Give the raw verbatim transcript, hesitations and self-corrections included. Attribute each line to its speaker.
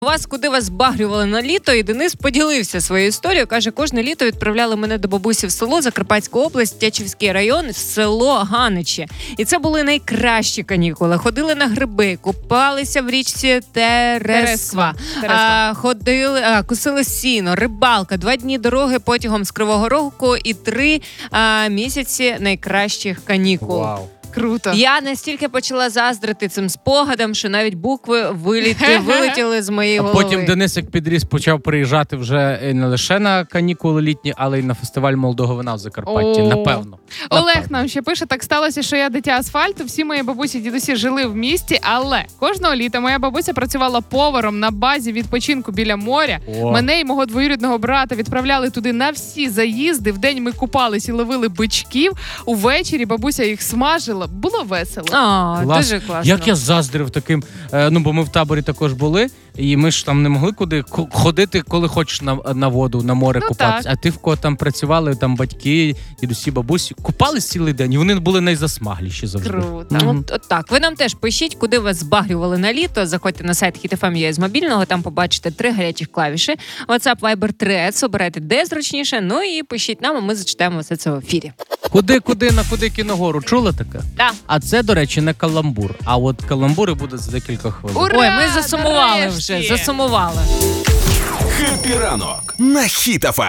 Speaker 1: Вас куди вас збагрювали на літо, і Денис поділився своєю історією. Каже, кожне літо відправляли мене до бабусі в село, Закарпатську область, Тячівський район, село Ганичі. І це були найкращі канікули. Ходили на гриби, купалися в річці Тересва, а, ходили, а, косили сіно, рибалка, два дні дороги потягом з Кривого Рогу і три а, місяці найкращих канікул.
Speaker 2: Вау.
Speaker 3: Круто.
Speaker 1: Я настільки почала заздрити цим спогадам, що навіть букви виліти, вилетіли з моєї
Speaker 2: А
Speaker 1: голови.
Speaker 2: потім Денис, як підріс, почав приїжджати вже не лише на канікули літні, але й на фестиваль молодого вина в Закарпатті.
Speaker 3: О.
Speaker 2: Напевно.
Speaker 3: Олег
Speaker 2: Напевно.
Speaker 3: нам ще пише, так сталося, що я дитя асфальту, всі мої бабусі і дідусі жили в місті, але кожного літа моя бабуся працювала поваром на базі відпочинку біля моря.
Speaker 2: О.
Speaker 3: Мене і мого двоюрідного брата відправляли туди на всі заїзди. Вдень ми купались і ловили бичків, увечері бабуся їх смажила. Було весело.
Speaker 1: А,
Speaker 2: Клас.
Speaker 1: дуже класно.
Speaker 2: Як я заздрив таким, е, ну бо ми в таборі також були, і ми ж там не могли куди к- ходити, коли хочеш на, на воду, на море
Speaker 3: Ну,
Speaker 2: купатися. А ти в кого там працювали, там батьки, дідусі, бабусі, купались цілий день, і вони були найзасмагліші завжди.
Speaker 3: Круто.
Speaker 2: Мгм.
Speaker 1: От, от так. Ви нам теж пишіть, куди вас збагрювали на літо. Заходьте на сайт хіт еф ем точка ю а з мобільного, там побачите три гарячих клавіші. WhatsApp, Viber, Threads. Обирайте, де зручніше. Ну і пишіть нам, а ми зачитаємо все це в ефірі.
Speaker 2: Куди-куди, на куди кіногору. Чули таке?
Speaker 1: Да.
Speaker 2: А це, до речі, не каламбур. А от каламбури будуть за декілька хвилин.
Speaker 3: Ура!
Speaker 1: Ой, ми засумували
Speaker 3: Нарешті!
Speaker 1: вже, засумували.
Speaker 4: Хеппі ранок на Хіт еф ем.